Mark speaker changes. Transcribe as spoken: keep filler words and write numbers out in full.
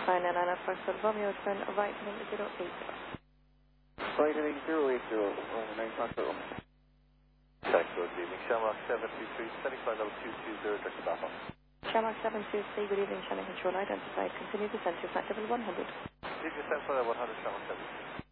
Speaker 1: Fine, and Anna first of Romeo, turn right heading zero eight zero.
Speaker 2: Right heading zero eight zero, Romeo nine Foxtrot.
Speaker 3: Thanks, good evening. Shamrock seven two three, setting flight level two two zero, direct to Bathurst.
Speaker 1: Shamrock seven two three, good evening, Shannon Control identified. Continue descent to flight level one hundred.
Speaker 3: Leave your descent flight level one hundred, Shamrock seven.